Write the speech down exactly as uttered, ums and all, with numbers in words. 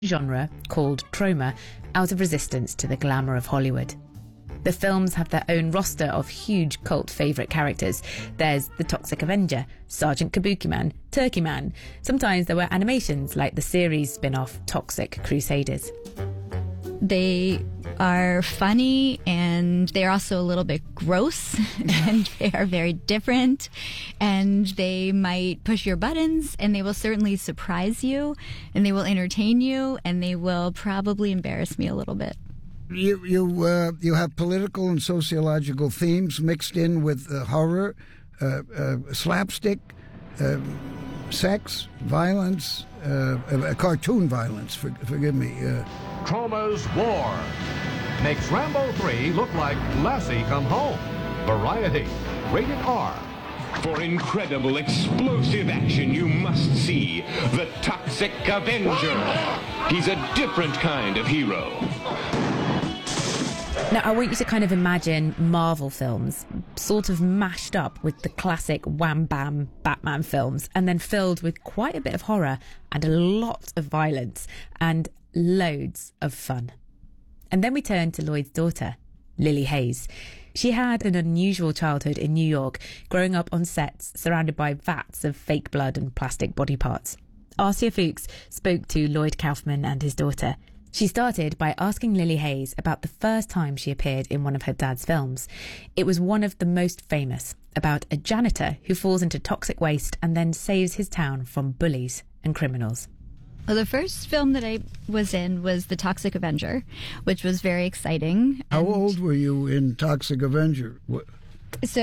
genre called Troma out of resistance to the glamour of Hollywood. The films have their own roster of huge cult favourite characters. There's the Toxic Avenger, Sergeant Kabuki Man, Turkey Man. Sometimes there were animations like the series spin-off Toxic Crusaders. They are funny and they're also a little bit gross and they are very different and they might push your buttons and they will certainly surprise you and they will entertain you and they will probably embarrass me a little bit. You you uh, you have political and sociological themes mixed in with uh, horror, uh, uh, slapstick, uh, sex, violence, uh, uh, cartoon violence. For, forgive me. Uh. Troma's War makes Rambo three look like Lassie Come Home. Variety, rated R. For incredible explosive action, you must see the Toxic Avenger. He's a different kind of hero. Now, I want you to kind of imagine Marvel films sort of mashed up with the classic wham bam Batman films and then filled with quite a bit of horror and a lot of violence and loads of fun. And then we turn to Lloyd's daughter, Lily Hayes. She had an unusual childhood in New York, growing up on sets surrounded by vats of fake blood and plastic body parts. Arcia Fuchs spoke to Lloyd Kaufman and his daughter. She started by asking Lily Hayes about the first time she appeared in one of her dad's films. It was one of the most famous, about a janitor who falls into toxic waste and then saves his town from bullies and criminals. Well, the first film that I was in was The Toxic Avenger, which was very exciting. How old were you in Toxic Avenger? So